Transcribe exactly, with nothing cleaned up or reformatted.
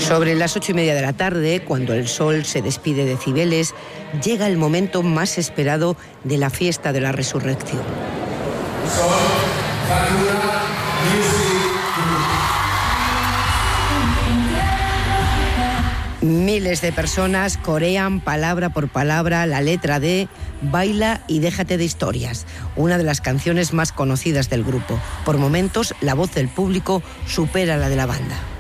Sobre las ocho y media de la tarde, cuando el sol se despide de Cibeles, llega el momento más esperado de la fiesta de la resurrección. Miles de personas corean palabra por palabra la letra de Baila y déjate de historias, una de las canciones más conocidas del grupo. Por momentos, la voz del público supera la de la banda.